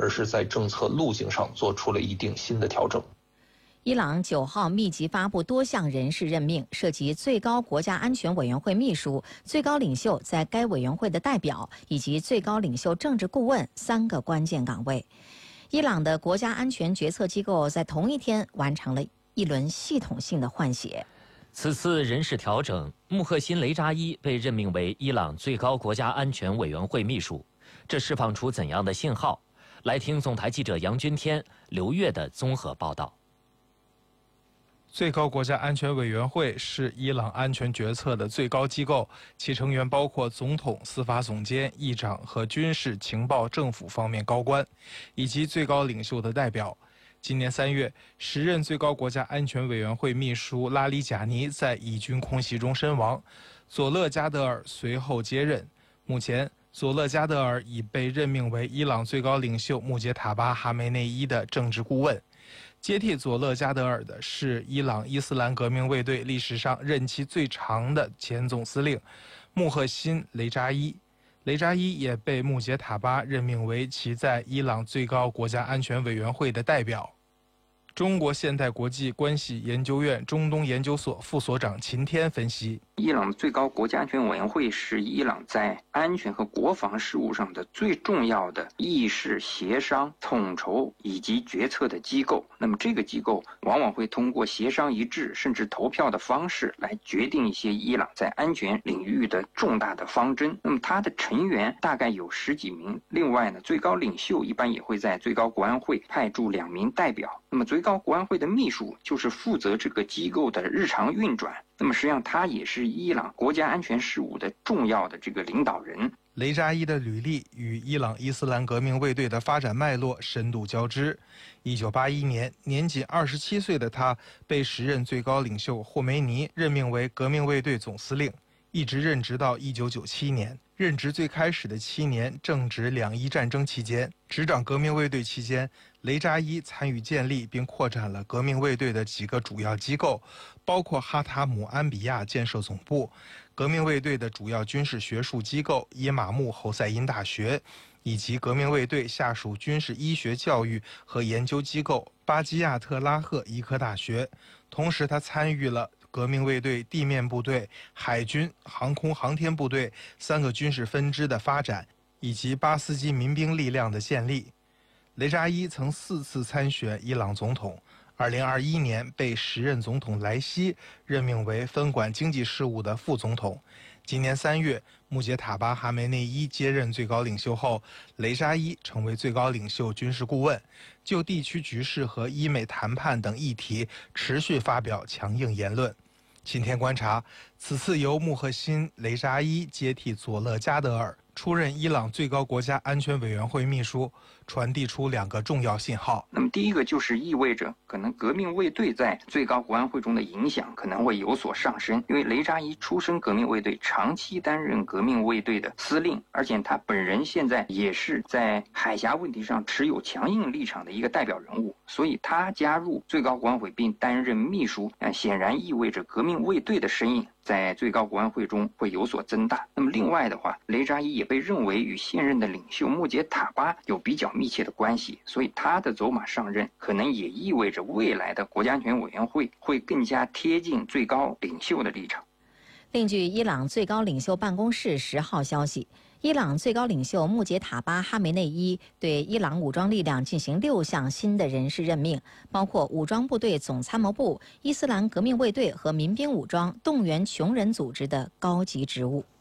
而是在政策路径上做出了一定新的调整。 伊朗9号密集发布多项人事任命，涉及最高国家安全委员会秘书、最高领袖在该委员会的代表以及最高领袖政治顾问3个关键岗位。伊朗的国家安全决策机构在同一天完成了一轮系统性的换血。 此次人事调整，穆赫辛·雷扎伊被任命为伊朗最高国家安全委员会秘书，这释放出怎样的信号？来听总台记者杨军天、刘越的综合报道。 最高国家安全委员会是伊朗安全决策的最高机构，其成员包括总统、司法总监、议长和军事、情报、政府方面高官，以及最高领袖的代表。今年3月，时任最高国家安全委员会秘书拉里贾尼在以军空袭中身亡，佐勒加德尔随后接任。目前，佐勒加德尔已被任命为伊朗最高领袖穆杰塔巴·哈梅内伊的政治顾问。接替佐勒加德尔的是伊朗伊斯兰革命卫队历史上任期最长的前总司令穆赫辛·雷扎伊。雷扎伊也被穆杰塔巴任命为其在伊朗最高国家安全委员会的代表。中国现代国际关系研究院中东研究所副所长秦天分析， 伊朗的最高国家安全委员会是伊朗在安全和国防事务上的最重要的议事、协商、统筹以及决策的机构。那么这个机构往往会通过协商一致甚至投票的方式来决定一些伊朗在安全领域的重大的方针。那么它的成员大概有10几名。另外呢，最高领袖一般也会在最高国安会派驻2名代表。那么最高国安会的秘书就是负责这个机构的日常运转。那么实际上他也是伊朗国家安全事务的重要的这个领导人。 雷扎伊的履历与伊朗伊斯兰革命卫队的发展脉络深度交织。1981年，年仅27岁的他被时任最高领袖霍梅尼任命为革命卫队总司令，一直任职到1997年。任职最开始的7年正值两伊战争期间，执掌革命卫队期间，雷扎伊参与建立并扩展了革命卫队的几个主要机构，包括哈塔姆安比亚建设总部、革命卫队的主要军事学术机构耶马木侯赛因大学，以及革命卫队下属军事医学教育和研究机构巴基亚特拉赫医科大学。同时，他参与了革命卫队地面部队、海军、航空航天部队3个军事分支的发展，以及巴斯基民兵力量的建立。雷扎伊曾4次参选伊朗总统，2021年被时任总统莱西任命为分管经济事务的副总统。今年3月，穆杰塔巴·哈梅内伊接任最高领袖后，雷扎伊成为最高领袖军事顾问，就地区局势和伊美谈判等议题持续发表强硬言论。今天观察，此次由穆赫辛·雷扎伊接替佐勒加德尔出任伊朗最高国家安全委员会秘书，传递出2个重要信号。 那么第一个就是意味着可能革命卫队在最高国安会中的影响可能会有所上升，因为雷扎伊出身革命卫队，长期担任革命卫队的司令，而且他本人现在也是在海峡问题上持有强硬立场的一个代表人物，所以他加入最高国安会并担任秘书，显然意味着革命卫队的身影在最高国安会中会有所增大。那么另外的话，雷扎伊也被认为与现任的领袖穆杰塔巴有比较密切的关系，所以他的走马上任可能也意味着未来的国家安全委员会会更加贴近最高领袖的立场。 另据伊朗最高领袖办公室10号消息，伊朗最高领袖穆杰塔巴·哈梅内伊对伊朗武装力量进行6项新的人事任命，包括武装部队总参谋部、伊斯兰革命卫队和民兵武装动员穷人组织的高级职务。